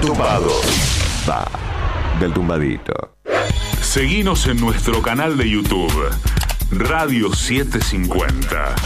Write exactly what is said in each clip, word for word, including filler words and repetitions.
tumbado. Va, del tumbadito. Seguinos en nuestro canal de YouTube, Radio setecientos cincuenta.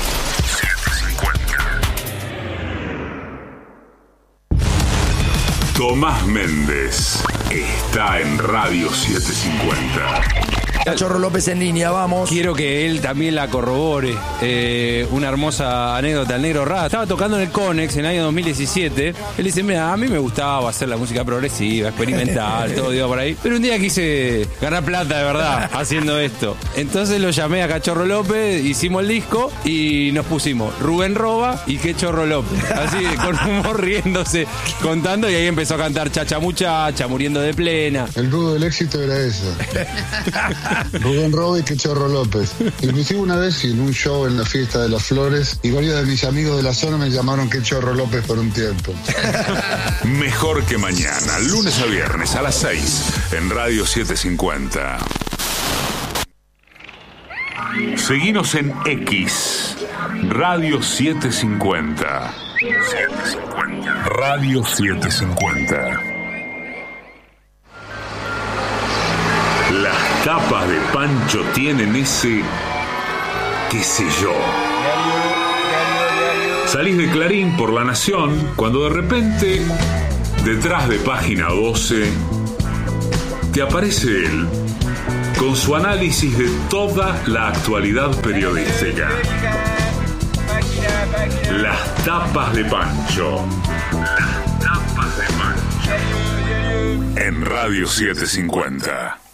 Tomás Méndez está en Radio setecientos cincuenta. Cachorro López en línea, vamos. Quiero que él también la corrobore. Eh, una hermosa anécdota, el Negro Rada. Estaba tocando en el Conex en el año dos mil diecisiete. Él dice, mira, a mí me gustaba hacer la música progresiva, experimental, todo iba por ahí. Pero un día quise ganar plata de verdad haciendo esto. Entonces lo llamé a Cachorro López, hicimos el disco y nos pusimos Rubén Roba y Qué Chorro López. Así, con humor, riéndose, contando, y ahí empezó a cantar Chacha Muchacha, Muriendo de Plena. El rudo del éxito era eso. Rubén Roba y Qué Chorro López. Inclusive una vez en un show en la Fiesta de las Flores, y varios de mis amigos de la zona me llamaron Qué Chorro López por un tiempo. Mejor que mañana, lunes a viernes a las seis en Radio setecientos cincuenta. Seguinos en X, Radio setecientos cincuenta. Radio setecientos cincuenta. Las tapas de Pancho tienen ese, qué sé yo. Salís de Clarín por La Nación cuando de repente, detrás de página doce, te aparece él con su análisis de toda la actualidad periodística. Las tapas de Pancho. Las tapas de Pancho. En Radio setecientos cincuenta.